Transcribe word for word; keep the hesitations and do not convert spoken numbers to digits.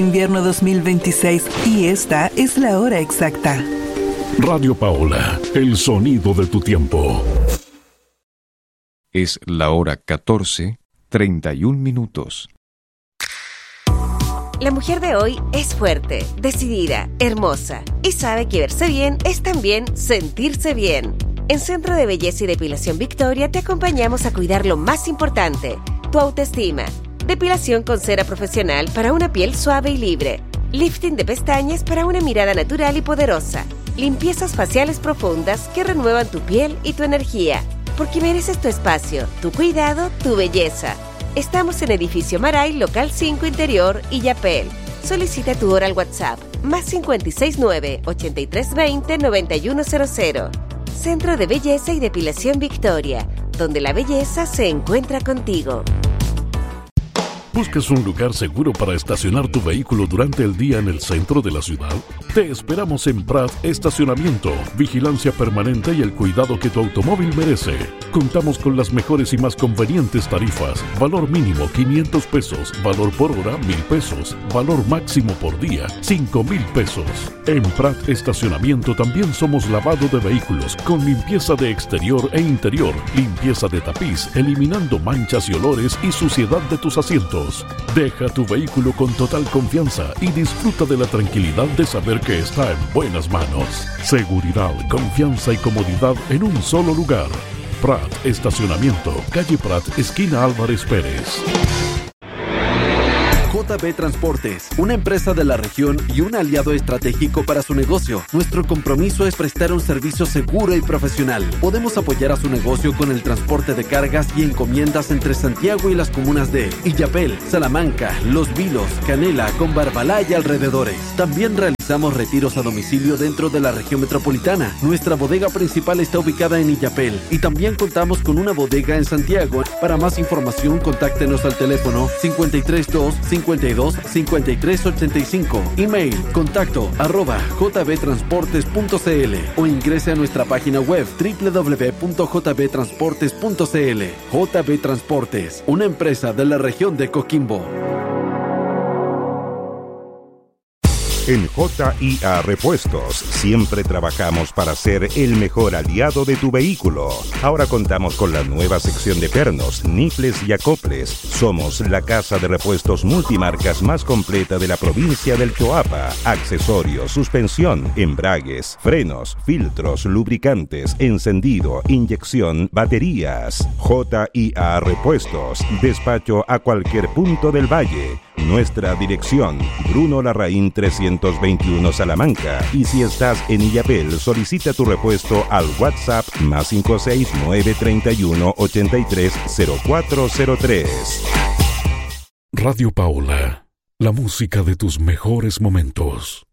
Invierno dos mil veintiséis y esta es la hora exacta. Radio Paola, el sonido de tu tiempo. Es la hora catorce, treinta y un minutos. La mujer de hoy es fuerte, decidida, hermosa y sabe que verse bien es también sentirse bien. En Centro de Belleza y Depilación Victoria te acompañamos a cuidar lo más importante, tu autoestima. Depilación con cera profesional para una piel suave y libre. Lifting de pestañas para una mirada natural y poderosa. Limpiezas faciales profundas que renuevan tu piel y tu energía. Porque mereces tu espacio, tu cuidado, tu belleza. Estamos en Edificio Maray, Local cinco Interior, Illapel. Solicita tu hora al WhatsApp, más cinco seis nueve, ochenta y tres veinte, noventa y uno cero cero. Centro de Belleza y Depilación Victoria, donde la belleza se encuentra contigo. ¿Buscas un lugar seguro para estacionar tu vehículo durante el día en el centro de la ciudad? Te esperamos en Prat Estacionamiento, vigilancia permanente y el cuidado que tu automóvil merece. Contamos con las mejores y más convenientes tarifas. Valor mínimo quinientos pesos, valor por hora mil pesos, valor máximo por día cinco mil pesos. En Prat Estacionamiento también somos lavado de vehículos con limpieza de exterior e interior, limpieza de tapiz, eliminando manchas y olores y suciedad de tus asientos. Deja tu vehículo con total confianza y disfruta de la tranquilidad de saber que está en buenas manos. Seguridad, confianza y comodidad en un solo lugar. Prat Estacionamiento, calle Prat, esquina Álvarez Pérez. J B Transportes, una empresa de la región y un aliado estratégico para su negocio. Nuestro compromiso es prestar un servicio seguro y profesional. Podemos apoyar a su negocio con el transporte de cargas y encomiendas entre Santiago y las comunas de Illapel, Salamanca, Los Vilos, Canela, Combarbalá y alrededores. También realizamos retiros a domicilio dentro de la región metropolitana. Nuestra bodega principal está ubicada en Illapel y también contamos con una bodega en Santiago. Para más información, contáctenos al teléfono cincuenta y tres dos, cincuenta y dos, cincuenta y tres ochenta y cinco. Email contacto arroba jbtransportes punto cl o ingrese a nuestra página web doble u doble u doble u punto j b transportes punto cl. J B Transportes, una empresa de la región de Coquimbo. En J I A Repuestos siempre trabajamos para ser el mejor aliado de tu vehículo. Ahora contamos con la nueva sección de pernos, nifles y acoples. Somos la casa de repuestos multimarcas más completa de la provincia del Choapa. Accesorios, suspensión, embragues, frenos, filtros, lubricantes, encendido, inyección, baterías. J I A Repuestos, despacho a cualquier punto del valle. Nuestra dirección, Bruno Larraín trescientos veintiuno Salamanca. Y si estás en Illapel, solicita tu repuesto al WhatsApp más cinco seis nueve, treinta y uno, ochenta y tres, cero cuatro cero tres. Radio Paola, la música de tus mejores momentos.